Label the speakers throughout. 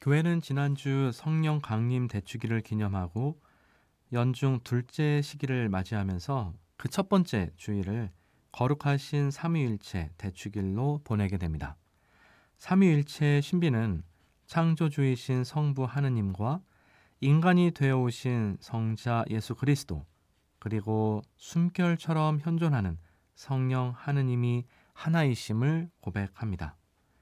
Speaker 1: 교회는 지난주 성령 강림 대축일을 기념하고 연중 둘째 시기를 맞이하면서 그 첫 번째 주일을 거룩하신 삼위일체 대축일로 보내게 됩니다. 삼위일체의 신비는 창조주이신 성부 하느님과 인간이 되어 오신 성자 예수 그리스도, 그리고 숨결처럼 현존하는 성령 하느님이 하나이심을 고백합니다.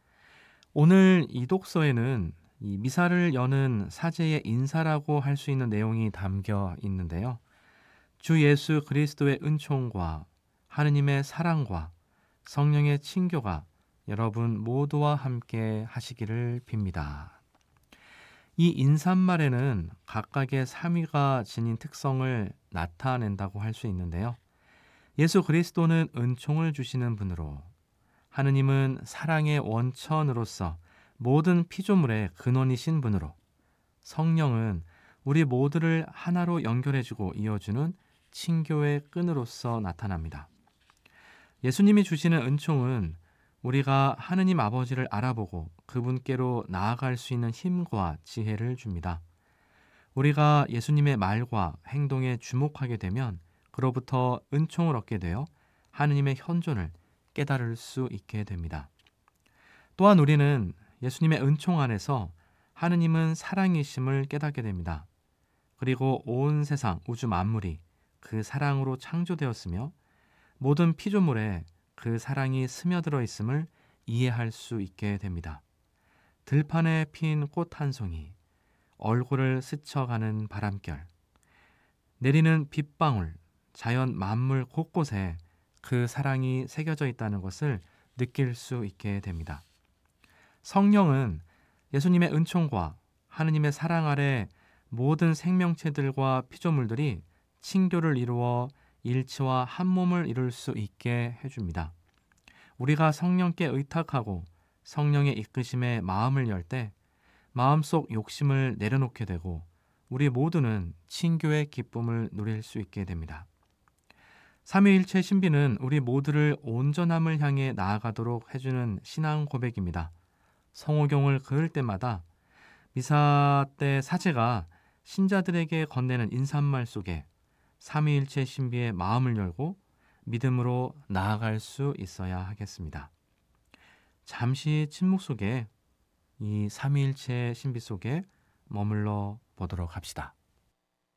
Speaker 1: 오늘 이 독서에는 이 미사를 여는 사제의 인사라고 할 수 있는 내용이 담겨 있는데요. 주 예수 그리스도의 은총과 하느님의 사랑과 성령의 친교가 여러분 모두와 함께 하시기를 빕니다. 이 인사말에는 각각의 삼위가 지닌 특성을 나타낸다고 할 수 있는데요. 예수 그리스도는 은총을 주시는 분으로, 하느님은 사랑의 원천으로서 모든 피조물의 근원이신 분으로, 성령은 우리 모두를 하나로 연결해주고 이어주는 친교의 끈으로서 나타납니다. 예수님이 주시는 은총은 우리가 하느님 아버지를 알아보고 그분께로 나아갈 수 있는 힘과 지혜를 줍니다. 우리가 예수님의 말과 행동에 주목하게 되면 그로부터 은총을 얻게 되어 하느님의 현존을 깨달을 수 있게 됩니다. 또한 우리는 예수님의 은총 안에서 하느님은 사랑이심을 깨닫게 됩니다. 그리고 온 세상 우주 만물이 그 사랑으로 창조되었으며 모든 피조물에 그 사랑이 스며들어 있음을 이해할 수 있게 됩니다. 들판에 핀 꽃 한 송이, 얼굴을 스쳐가는 바람결, 내리는 빗방울, 자연 만물 곳곳에 그 사랑이 새겨져 있다는 것을 느낄 수 있게 됩니다. 성령은 예수님의 은총과 하느님의 사랑 아래 모든 생명체들과 피조물들이 친교를 이루어 일체와 한 몸을 이룰 수 있게 해줍니다. 우리가 성령께 의탁하고 성령의 이끄심에 마음을 열 때 마음속 욕심을 내려놓게 되고 우리 모두는 친교의 기쁨을 누릴 수 있게 됩니다. 삼위일체 신비는 우리 모두를 온전함을 향해 나아가도록 해주는 신앙 고백입니다. 성호경을 그을 때마다 미사 때 사제가 신자들에게 건네는 인사말 속에 삼위일체 신비의 마음을 열고 믿음으로 나아갈 수 있어야 하겠습니다. 잠시 침묵 속에 이 삼위일체 신비 속에 머물러 보도록 합시다.